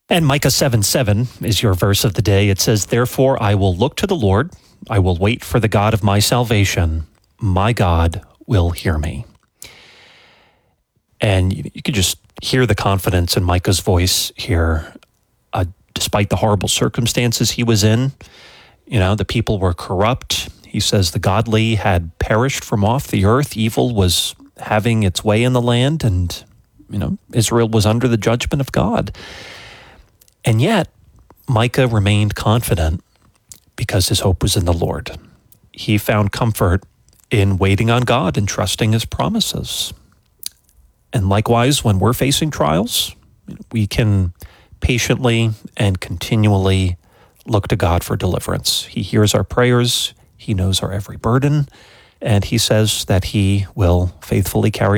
And Micah 7:7 is your verse of the day. It says, "Therefore I will look to the Lord. I will wait for the God of my salvation. My God will hear me." And you could just hear the confidence in Micah's voice here. Despite the horrible circumstances he was in, the people were corrupt. He says the godly had perished from off the earth. Evil was having its way in the land, and, Israel was under the judgment of God. And yet, Micah remained confident because his hope was in the Lord. He found comfort in waiting on God and trusting his promises. And likewise, when we're facing trials, we can patiently and continually look to God for deliverance. He hears our prayers, he knows our every burden, and he says that he will faithfully carry